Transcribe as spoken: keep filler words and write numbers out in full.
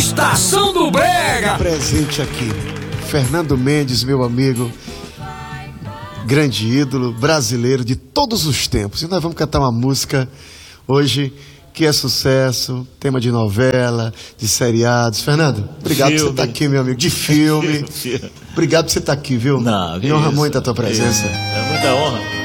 Estação do Brega. Presente aqui, Fernando Mendes, meu amigo, grande ídolo brasileiro de todos os tempos. E nós vamos cantar uma música hoje que é sucesso, tema de novela, de seriados. Fernando, obrigado filme. por você estar aqui, meu amigo, de filme. Obrigado por você estar aqui, viu? Não, me honra muito a tua presença. É muita honra.